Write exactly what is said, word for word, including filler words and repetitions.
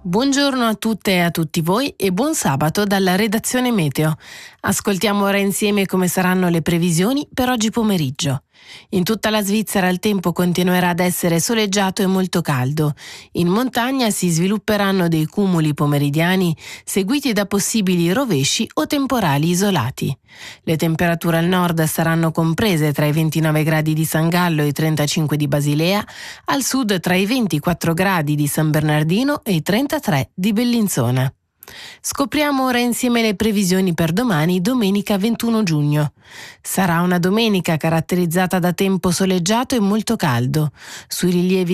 Buongiorno a tutte e a tutti voi e buon sabato dalla redazione Meteo. Ascoltiamo ora insieme come saranno le previsioni per oggi pomeriggio. In tutta la Svizzera il tempo continuerà ad essere soleggiato e molto caldo. In montagna si svilupperanno dei cumuli pomeridiani seguiti da possibili rovesci o temporali isolati. Le temperature al nord saranno comprese tra i ventinove gradi di San Gallo e i trentacinque di Basilea, al sud tra i ventiquattro gradi di San Bernardino e i trentatré di Bellinzona. Scopriamo ora insieme le previsioni per domani, domenica ventuno giugno. Sarà una domenica caratterizzata da tempo soleggiato e molto caldo. Sui rilievi